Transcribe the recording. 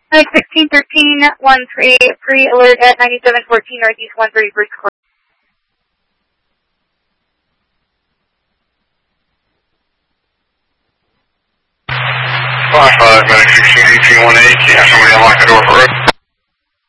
1613-13, pre-alert at 9714 Northeast 131st Court. 55, medic 161818, you have somebody unlock the door for us?